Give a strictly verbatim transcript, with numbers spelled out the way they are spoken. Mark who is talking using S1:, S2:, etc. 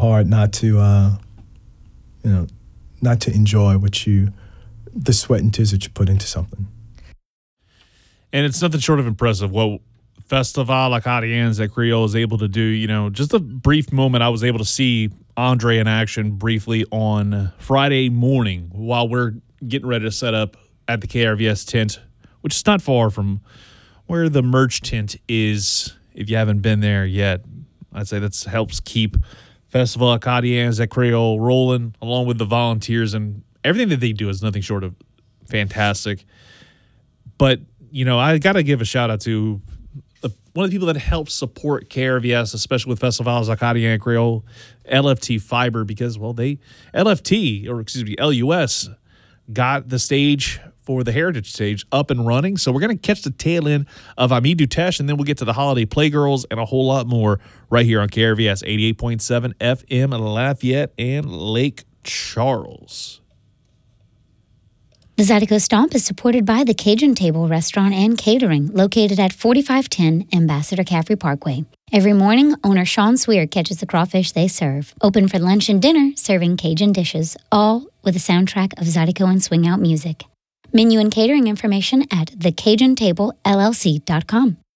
S1: hard not to, uh, you know, not to enjoy what you, the sweat and tears that you put into something.
S2: And it's nothing short of impressive what Festival Acadiens at Creole is able to do. You know, just a brief moment I was able to see Andre in action briefly on Friday morning while we're getting ready to set up at the K R V S tent, which is not far from where the merch tent is. If you haven't been there yet, I'd say that helps keep Festival Acadiens at Creole rolling, along with the volunteers, and everything that they do is nothing short of fantastic. But, you know, I got to give a shout out to the, one of the people that helps support K R V S, especially with Festivals Acadiens at Creole, L F T Fiber, because, well, they, L F T, or excuse me, L U S, got the stage for the Heritage Stage up and running. So we're going to catch the tail end of Ami Dutesh, and then we'll get to the Holiday Playgirls and a whole lot more right here on K R V S eighty-eight point seven F M Lafayette and Lake Charles.
S3: The Zydeco Stomp is supported by the Cajun Table Restaurant and Catering, located at forty-five ten Ambassador Caffrey Parkway. Every morning, owner Sean Swear catches the crawfish they serve. Open for lunch and dinner, serving Cajun dishes, all with a soundtrack of Zydeco and swing out music. Menu and catering information at the cajun table l l c dot com.